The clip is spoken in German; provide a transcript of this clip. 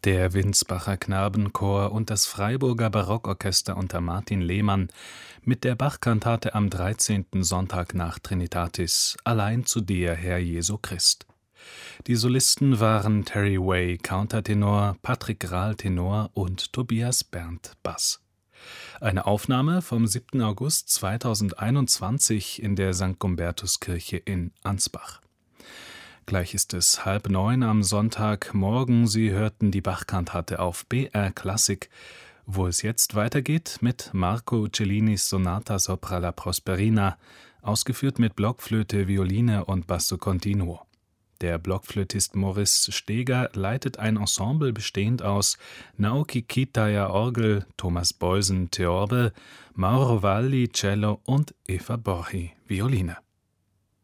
Der Winsbacher Knabenchor und das Freiburger Barockorchester unter Martin Lehmann mit der Bach-Kantate am 13. Sonntag nach Trinitatis, Allein zu dir, Herr Jesu Christ. Die Solisten waren Terry Way, Countertenor, Patrick Grahl, Tenor und Tobias Berndt, Bass. Eine Aufnahme vom 7. August 2021 in der St. Gumbertuskirche in Ansbach. Gleich ist es 8:30 am Sonntagmorgen. Sie hörten die Bach-Kantate auf BR Klassik, wo es jetzt weitergeht mit Marco Cellinis Sonata sopra la Prosperina, ausgeführt mit Blockflöte, Violine und Basso Continuo. Der Blockflötist Maurice Steger leitet ein Ensemble bestehend aus Naoki Kitaya Orgel, Thomas Beusen Theorbe, Mauro Valli Cello und Eva Borchi Violine.